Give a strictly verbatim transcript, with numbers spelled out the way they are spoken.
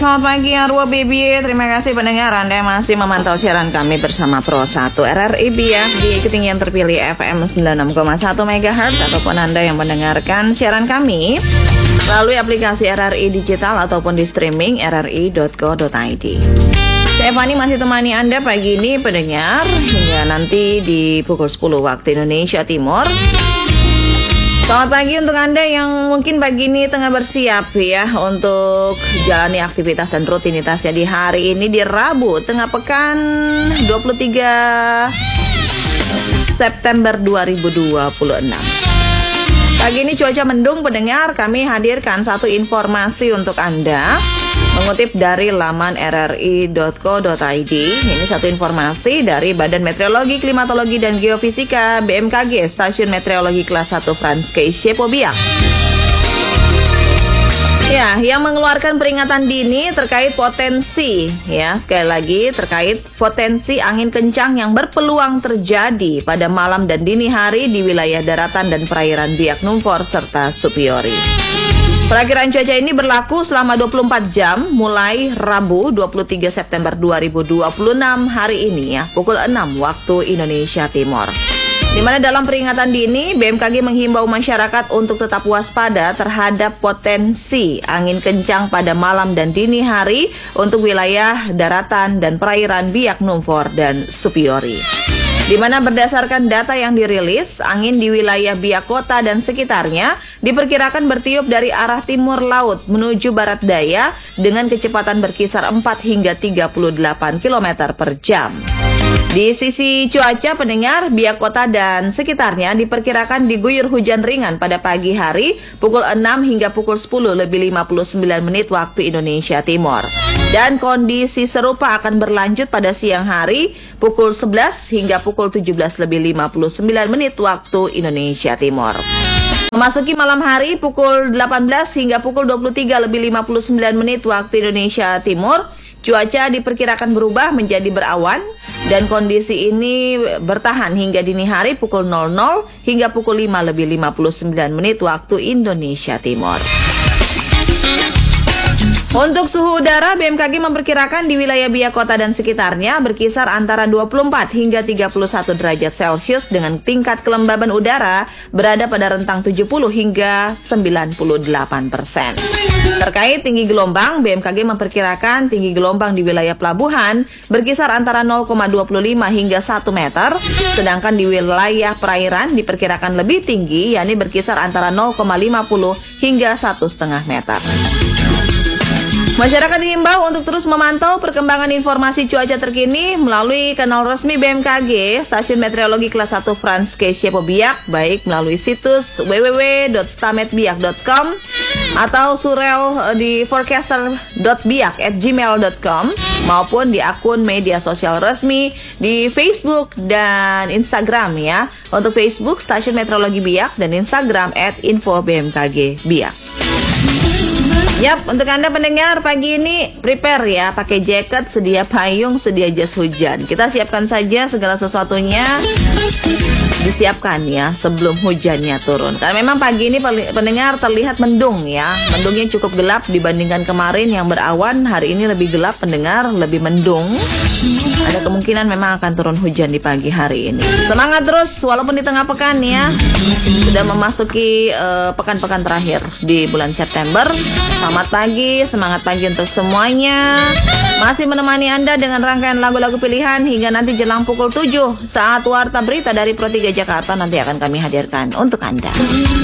selamat pagi Arwa Baby. Terima kasih pendengar Anda masih memantau siaran kami bersama Pro satu R R I Biak di ketinggian terpilih F M sembilan puluh enam koma satu megahertz, ataupun Anda yang mendengarkan siaran kami melalui aplikasi R R I Digital ataupun di streaming r r i dot co dot i d. Saya Fani masih temani Anda pagi ini pendengar hingga nanti di pukul sepuluh waktu Indonesia Timur. Selamat pagi untuk Anda yang mungkin pagi ini tengah bersiap ya untuk jalani aktivitas dan rutinitasnya di hari ini di Rabu tengah pekan dua puluh tiga September dua ribu dua puluh enam. Pagi ini cuaca mendung pendengar, kami hadirkan satu informasi untuk Anda mengutip dari laman r r i dot co dot i d. Ini satu informasi dari Badan Meteorologi, Klimatologi, dan Geofisika B M K G, Stasiun Meteorologi Kelas satu Franske Shepo Biak. Ya, yang mengeluarkan peringatan dini terkait potensi, ya sekali lagi terkait potensi angin kencang yang berpeluang terjadi pada malam dan dini hari di wilayah daratan dan perairan Biak Numfor serta Supiori. Perakiran cuaca ini berlaku selama dua puluh empat jam mulai Rabu dua puluh tiga September dua ribu dua puluh enam hari ini ya, pukul enam waktu Indonesia Timur. Di mana dalam peringatan dini, B M K G menghimbau masyarakat untuk tetap waspada terhadap potensi angin kencang pada malam dan dini hari untuk wilayah daratan dan perairan Biak Numfor dan Supiori. Di mana berdasarkan data yang dirilis, angin di wilayah Biak Kota dan sekitarnya diperkirakan bertiup dari arah timur laut menuju barat daya dengan kecepatan berkisar empat hingga tiga puluh delapan kilometer per jam. Di sisi cuaca pendengar, Biak Kota dan sekitarnya diperkirakan diguyur hujan ringan pada pagi hari pukul enam hingga pukul sepuluh lebih lima puluh sembilan menit waktu Indonesia Timur. Dan kondisi serupa akan berlanjut pada siang hari pukul sebelas hingga pukul tujuh belas lebih lima puluh sembilan menit waktu Indonesia Timur. Memasuki malam hari pukul delapan belas hingga pukul dua puluh tiga lebih lima puluh sembilan menit waktu Indonesia Timur, cuaca diperkirakan berubah menjadi berawan dan kondisi ini bertahan hingga dini hari pukul nol nol hingga pukul lima lebih lima puluh sembilan menit waktu Indonesia Timur. Untuk suhu udara, B M K G memperkirakan di wilayah Biak Kota dan sekitarnya berkisar antara dua puluh empat hingga tiga puluh satu derajat Celcius dengan tingkat kelembaban udara berada pada rentang tujuh puluh hingga sembilan puluh delapan persen. Terkait tinggi gelombang, B M K G memperkirakan tinggi gelombang di wilayah pelabuhan berkisar antara nol koma dua lima hingga satu meter, sedangkan di wilayah perairan diperkirakan lebih tinggi, yakni berkisar antara nol koma lima puluh hingga satu koma lima meter. Masyarakat diimbau untuk terus memantau perkembangan informasi cuaca terkini melalui kanal resmi B M K G, Stasiun Meteorologi Kelas satu Franske Shepo Biak, baik melalui situs w w w dot stametbiak dot com atau surel di forecaster dot biak at gmail dot com maupun di akun media sosial resmi di Facebook dan Instagram ya. Untuk Facebook Stasiun Meteorologi Biak dan Instagram at info b m k g biak. Yap, untuk Anda pendengar pagi ini prepare ya, pakai jaket, sedia payung, sedia jas hujan. Kita siapkan saja segala sesuatunya, disiapkan ya sebelum hujannya turun. Karena memang pagi ini pendengar terlihat mendung ya, mendungnya cukup gelap dibandingkan kemarin yang berawan. Hari ini lebih gelap pendengar, lebih mendung. Ada kemungkinan memang akan turun hujan di pagi hari ini. Semangat terus walaupun di tengah pekan ya, sudah memasuki uh, pekan-pekan terakhir di bulan September. Selamat pagi, semangat pagi untuk semuanya. Masih menemani Anda dengan rangkaian lagu-lagu pilihan hingga nanti jelang pukul tujuh saat Warta Berita dari Pro tiga Jakarta nanti akan kami hadirkan untuk Anda.